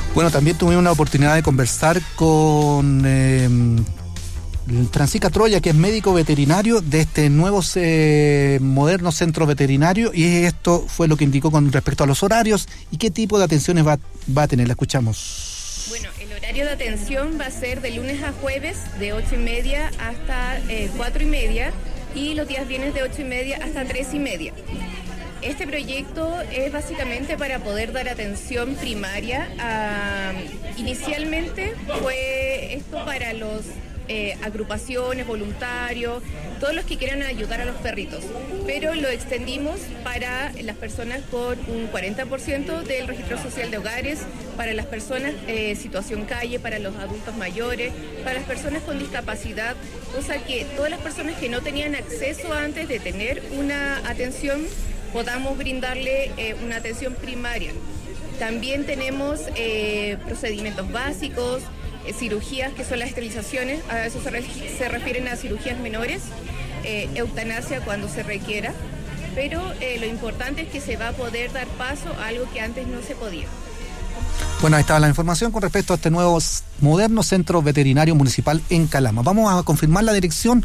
Bueno, también tuvimos una oportunidad de conversar con Francisca Troya, que es médico veterinario de este nuevo moderno centro veterinario, y esto fue lo que indicó con respecto a los horarios y qué tipo de atenciones va a tener. La escuchamos. Bueno, el horario de atención va a ser de lunes a jueves de 8:30 hasta 4:30 y los días viernes de 8:30 hasta 3:30. Este proyecto es básicamente para poder dar atención primaria. Inicialmente fue esto para los agrupaciones, voluntarios, todos los que quieran ayudar a los perritos, pero lo extendimos para las personas con un 40% del registro social de hogares, para las personas situación calle, para los adultos mayores, para las personas con discapacidad, o sea que todas las personas que no tenían acceso antes de tener una atención, podamos brindarle una atención primaria. También tenemos procedimientos básicos, cirugías que son las esterilizaciones, a eso se refieren a cirugías menores, eutanasia cuando se requiera, pero lo importante es que se va a poder dar paso a algo que antes no se podía. Bueno, ahí estaba la información con respecto a este nuevo moderno centro veterinario municipal en Calama. Vamos a confirmar la dirección.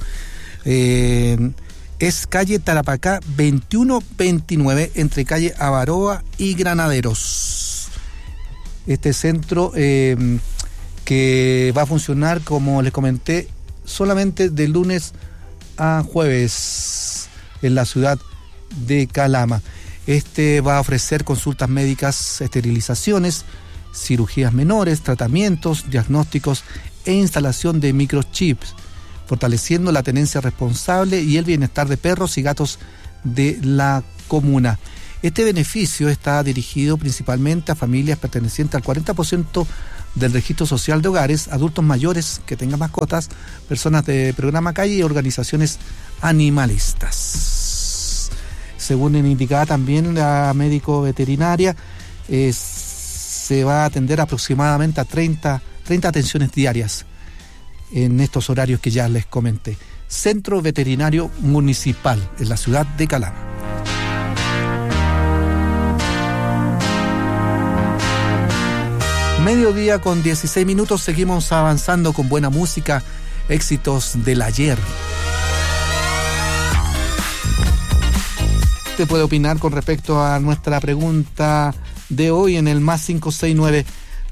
Es calle Tarapacá 2129, entre calle Avaroa y Granaderos. Este centro que va a funcionar, como les comenté, solamente de lunes a jueves en la ciudad de Calama. Este va a ofrecer consultas médicas, esterilizaciones, cirugías menores, tratamientos, diagnósticos e instalación de microchips, fortaleciendo la tenencia responsable y el bienestar de perros y gatos de la comuna. Este beneficio está dirigido principalmente a familias pertenecientes al 40% del registro social de hogares, adultos mayores que tengan mascotas, personas de programa calle y organizaciones animalistas. Según indicaba también la médico veterinaria, se va a atender aproximadamente a 30 atenciones diarias en estos horarios que ya les comenté. Centro Veterinario Municipal en la ciudad de Calama. Mediodía con 16 minutos, seguimos avanzando con buena música, éxitos del ayer. Usted puede opinar con respecto a nuestra pregunta de hoy en el más 569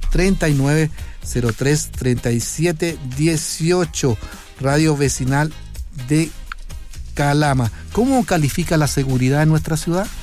3903 3718, Radio Vecinal de Calama. ¿Cómo califica la seguridad en nuestra ciudad?